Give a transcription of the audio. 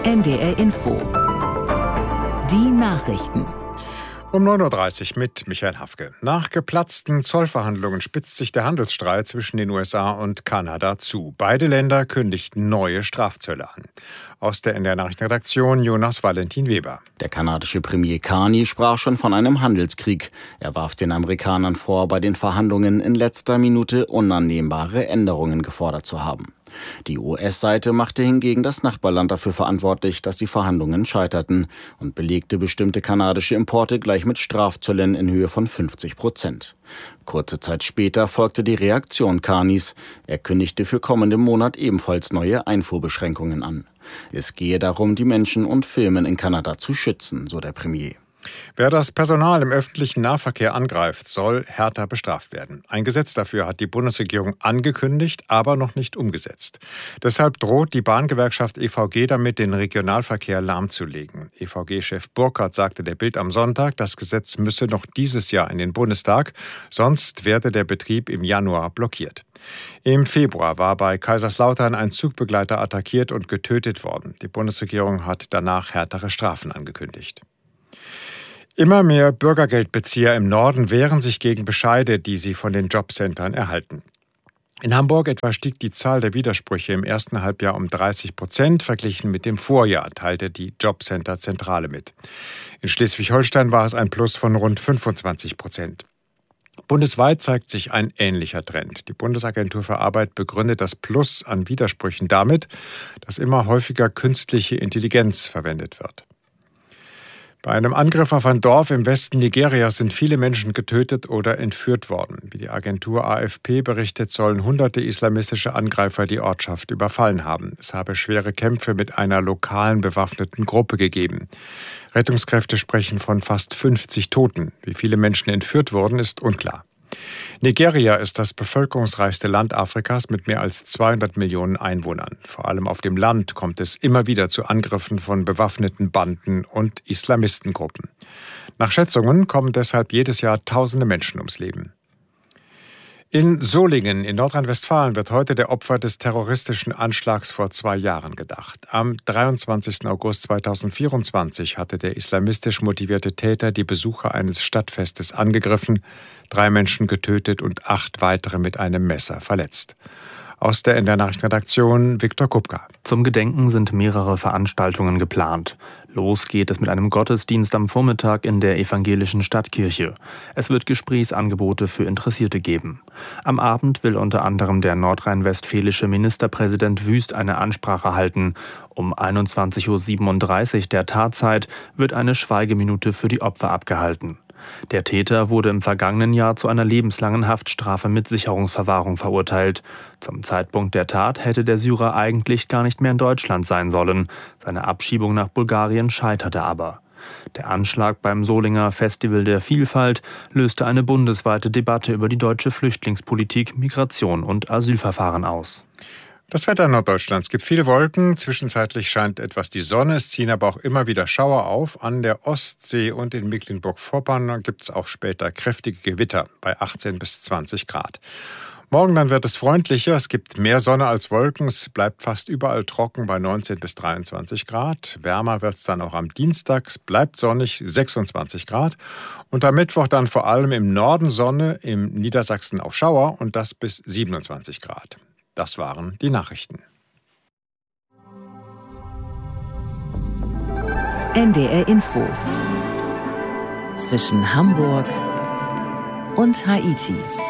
NDR Info. Die Nachrichten. Um 9:30 Uhr mit Michael Hafke. Nach geplatzten Zollverhandlungen spitzt sich der Handelsstreit zwischen den USA und Kanada zu. Beide Länder kündigten neue Strafzölle an. Aus der NDR-Nachrichtenredaktion Jonas Valentin Weber. Der kanadische Premier Carney sprach schon von einem Handelskrieg. Er warf den Amerikanern vor, bei den Verhandlungen in letzter Minute unannehmbare Änderungen gefordert zu haben. Die US-Seite machte hingegen das Nachbarland dafür verantwortlich, dass die Verhandlungen scheiterten und belegte bestimmte kanadische Importe gleich mit Strafzöllen in Höhe von 50%. Kurze Zeit später folgte die Reaktion Carneys. Er kündigte für kommenden Monat ebenfalls neue Einfuhrbeschränkungen an. Es gehe darum, die Menschen und Firmen in Kanada zu schützen, so der Premier. Wer das Personal im öffentlichen Nahverkehr angreift, soll härter bestraft werden. Ein Gesetz dafür hat die Bundesregierung angekündigt, aber noch nicht umgesetzt. Deshalb droht die Bahngewerkschaft EVG damit, den Regionalverkehr lahmzulegen. EVG-Chef Burkhardt sagte der Bild am Sonntag, das Gesetz müsse noch dieses Jahr in den Bundestag, sonst werde der Betrieb im Januar blockiert. Im Februar war bei Kaiserslautern ein Zugbegleiter attackiert und getötet worden. Die Bundesregierung hat danach härtere Strafen angekündigt. Immer mehr Bürgergeldbezieher im Norden wehren sich gegen Bescheide, die sie von den Jobcentern erhalten. In Hamburg etwa stieg die Zahl der Widersprüche im ersten Halbjahr um 30% verglichen mit dem Vorjahr, teilte die Jobcenter-Zentrale mit. In Schleswig-Holstein war es ein Plus von rund 25%. Bundesweit zeigt sich ein ähnlicher Trend. Die Bundesagentur für Arbeit begründet das Plus an Widersprüchen damit, dass immer häufiger künstliche Intelligenz verwendet wird. Bei einem Angriff auf ein Dorf im Westen Nigerias sind viele Menschen getötet oder entführt worden. Wie die Agentur AFP berichtet, sollen hunderte islamistische Angreifer die Ortschaft überfallen haben. Es habe schwere Kämpfe mit einer lokalen bewaffneten Gruppe gegeben. Rettungskräfte sprechen von fast 50 Toten. Wie viele Menschen entführt wurden, ist unklar. Nigeria ist das bevölkerungsreichste Land Afrikas mit mehr als 200 Millionen Einwohnern. Vor allem auf dem Land kommt es immer wieder zu Angriffen von bewaffneten Banden und Islamistengruppen. Nach Schätzungen kommen deshalb jedes Jahr tausende Menschen ums Leben. In Solingen in Nordrhein-Westfalen wird heute der Opfer des terroristischen Anschlags vor 2 Jahren gedacht. Am 23. August 2024 hatte der islamistisch motivierte Täter die Besucher eines Stadtfestes angegriffen, 3 Menschen getötet und 8 weitere mit einem Messer verletzt. Aus der NDR-Nachrichtenredaktion Viktor Kupka. Zum Gedenken sind mehrere Veranstaltungen geplant. Los geht es mit einem Gottesdienst am Vormittag in der evangelischen Stadtkirche. Es wird Gesprächsangebote für Interessierte geben. Am Abend will unter anderem der nordrhein-westfälische Ministerpräsident Wüst eine Ansprache halten. Um 21:37 Uhr der Tatzeit wird eine Schweigeminute für die Opfer abgehalten. Der Täter wurde im vergangenen Jahr zu einer lebenslangen Haftstrafe mit Sicherungsverwahrung verurteilt. Zum Zeitpunkt der Tat hätte der Syrer eigentlich gar nicht mehr in Deutschland sein sollen. Seine Abschiebung nach Bulgarien scheiterte aber. Der Anschlag beim Solinger Festival der Vielfalt löste eine bundesweite Debatte über die deutsche Flüchtlingspolitik, Migration und Asylverfahren aus. Das Wetter in Norddeutschland. Es gibt viele Wolken. Zwischenzeitlich scheint etwas die Sonne. Es ziehen aber auch immer wieder Schauer auf. An der Ostsee und in Mecklenburg-Vorpommern gibt es auch später kräftige Gewitter bei 18 bis 20 Grad. Morgen dann wird es freundlicher. Es gibt mehr Sonne als Wolken. Es bleibt fast überall trocken bei 19 bis 23 Grad. Wärmer wird es dann auch am Dienstag. Es bleibt sonnig, 26 Grad. Und am Mittwoch dann vor allem im Norden Sonne, im Niedersachsen auch Schauer und das bis 27 Grad. Das waren die Nachrichten. NDR Info. Zwischen Hamburg und Haiti.